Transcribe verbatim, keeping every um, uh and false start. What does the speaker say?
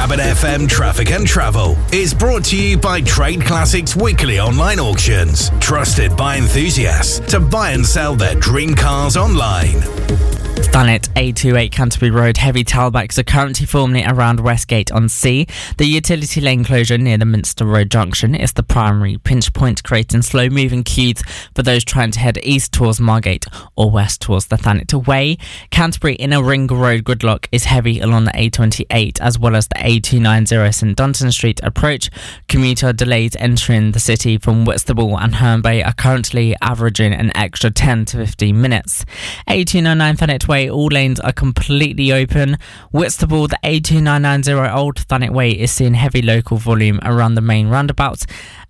Cabin F M Traffic and Travel is brought to you by Trade Classics Weekly Online Auctions, trusted by enthusiasts to buy and sell their dream cars online. Thanet A twenty-eight Canterbury Road, heavy tailbacks are currently forming around Westgate on Sea. The utility lane closure near the Minster Road junction is the primary pinch point, creating slow moving queues for those trying to head east towards Margate or west towards the Thanet Way. Canterbury Inner Ring Road gridlock is heavy along the A twenty-eight as well as the A two ninety St Duntan Street approach. Commuter delays entering the city from Whitstable and Herne Bay are currently averaging an extra ten to fifteen minutes. A two ninety-nine Thanet Way, all lanes are completely open. Whitstable, the A two nine nine zero Old Thanet Way is seeing heavy local volume around the main roundabouts.